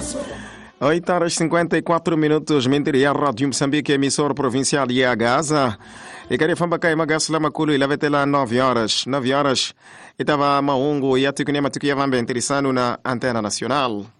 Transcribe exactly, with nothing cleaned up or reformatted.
oito horas e cinquenta e quatro minutos, Mentiria, Rádio Moçambique, emissor provincial de Gaza. E queria falar que Magaço Lamakulu, ele vai ter lá nove horas. nove horas, e estava Maungo e a Tucunia Matuquia Vamba interessando na antena nacional.